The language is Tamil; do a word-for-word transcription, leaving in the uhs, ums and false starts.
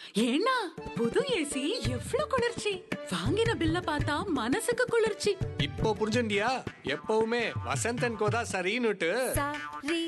ஏன்னா புது ஏசி எவ்ளோ குளிர்ச்சி. வாங்கின பில்ல பார்த்தா மனசுக்கு குளிர்ச்சி. இப்போ புரிஞ்சுண்டியா? எப்பவுமே வசந்தன் கோதா சரின்னுட்டு. சரி